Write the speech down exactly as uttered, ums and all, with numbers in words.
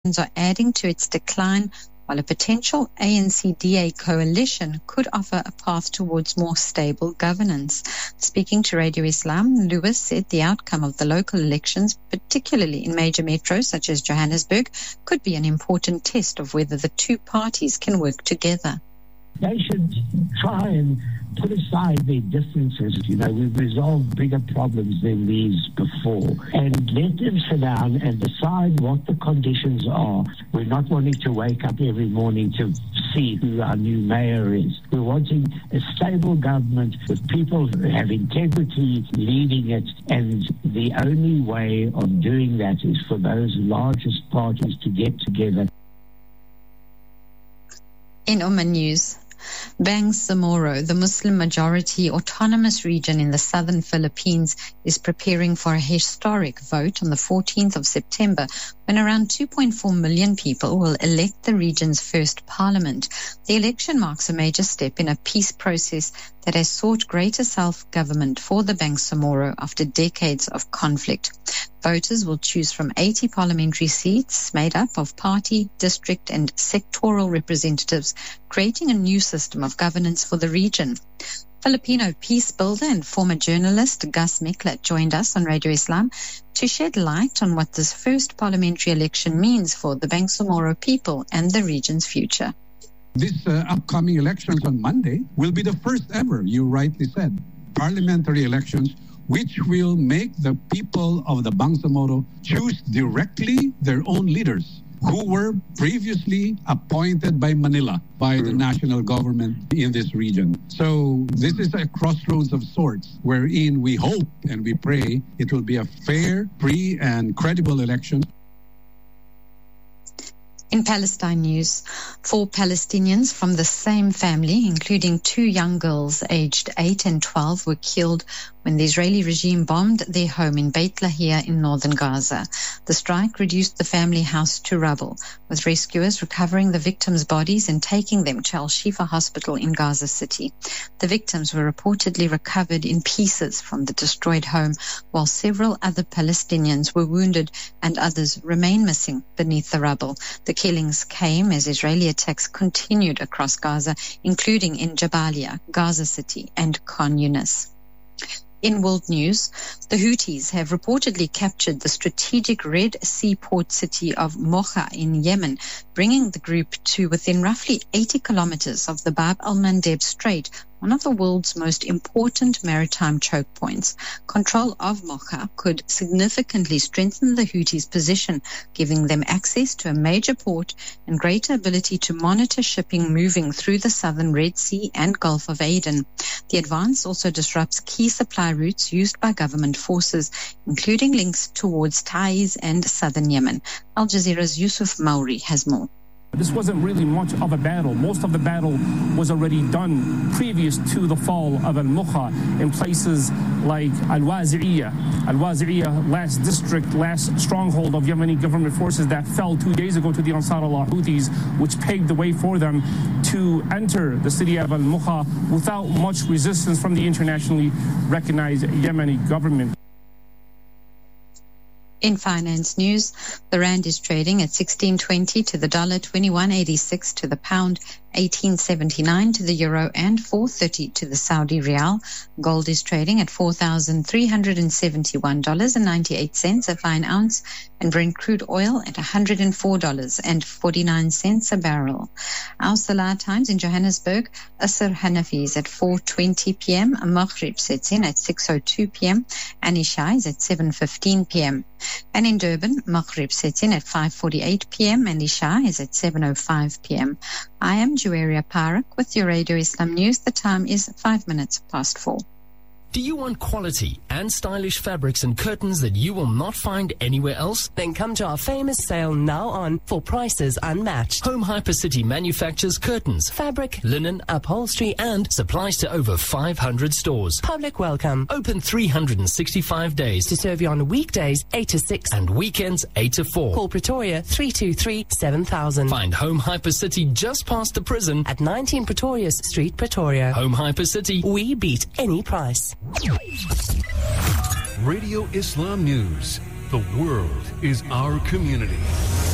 are adding to its decline, while a potential A N C D A coalition could offer a path towards more stable governance. Speaking to Radio Islam, Lewis said the outcome of the local elections, particularly in major metros such as Johannesburg, could be an important test of whether the two parties can work together. They should try and put aside their differences. You know, we've resolved bigger problems than these before. And let them sit down and decide what the conditions are. We're not wanting to wake up every morning to see who our new mayor is. We're wanting a stable government with people who have integrity leading it. And the only way of doing that is for those largest parties to get together. In Oman News, Bangsamoro, the Muslim-majority autonomous region in the southern Philippines, is preparing for a historic vote on the fourteenth of September, when around two point four million people will elect the region's first parliament. The election marks a major step in a peace process that has sought greater self-government for the Bangsamoro after decades of conflict. Voters will choose from eighty parliamentary seats made up of party, district and sectoral representatives, creating a new system of governance for the region. Filipino peace builder and former journalist Gus Mekla joined us on Radio Islam to shed light on what this first parliamentary election means for the Bangsamoro people and the region's future. This uh, upcoming elections on Monday will be the first ever, you rightly said, parliamentary elections which will make the people of the Bangsamoro choose directly their own leaders who were previously appointed by Manila, by the national government in this region. So this is a crossroads of sorts wherein we hope and we pray it will be a fair, free and credible election. In Palestine news, four Palestinians from the same family, including two young girls aged eight and twelve, were killed when the Israeli regime bombed their home in Beit Lahia in northern Gaza. The strike reduced the family house to rubble, with rescuers recovering the victims' bodies and taking them to Al-Shifa Hospital in Gaza City. The victims were reportedly recovered in pieces from the destroyed home, while several other Palestinians were wounded and others remain missing beneath the rubble. The killings came as Israeli attacks continued across Gaza, including in Jabalia, Gaza City, and Khan Yunis. In world news, the Houthis have reportedly captured the strategic Red Sea port city of Mocha in Yemen, bringing the group to within roughly eighty kilometers of the Bab al-Mandeb Strait, one of the world's most important maritime choke points. Control of Mocha could significantly strengthen the Houthis' position, giving them access to a major port and greater ability to monitor shipping moving through the southern Red Sea and Gulf of Aden. The advance also disrupts key supply routes used by government forces, including links towards Taiz and southern Yemen. Al Jazeera's Yusuf Mauri has more. This wasn't really much of a battle. Most of the battle was already done previous to the fall of Al-Mukha in places like Al-Wazi'iyah. Al-Wazi'iyah, last district, last stronghold of Yemeni government forces that fell two days ago to the Ansar Allah Houthis, which paved the way for them to enter the city of Al-Mukha without much resistance from the internationally recognized Yemeni government. In finance news, the rand is trading at sixteen twenty to the dollar, twenty-one eighty-six to the pound, eighteen seventy-nine to the euro, and four thirty to the Saudi rial. Gold is trading at four thousand three hundred seventy-one dollars and ninety-eight cents a fine ounce, and Brent crude oil at one hundred four dollars and forty-nine cents a barrel. Our Salah times in Johannesburg: Asr Hanafi is at four twenty p.m., Maghrib sets in at six oh two p.m., and Isha is at seven fifteen p.m. And in Durban, Maghrib sets in at five forty-eight p.m. and Isha is at seven oh five p.m. I am Juwaria Parak with your Radio Islam News. The time is five minutes past four. Do you want quality and stylish fabrics and curtains that you will not find anywhere else? Then come to our famous sale now on for prices unmatched. Home Hypercity manufactures curtains, fabric, linen, upholstery, and supplies to over five hundred stores. Public welcome. Open three hundred sixty-five days to serve you on weekdays eight to six and weekends eight to four. Call Pretoria three two three, seven thousand. Find Home Hypercity just past the prison at nineteen Pretoria Street, Pretoria. Home Hypercity. We beat any price. Radio Islam News. The world is our community.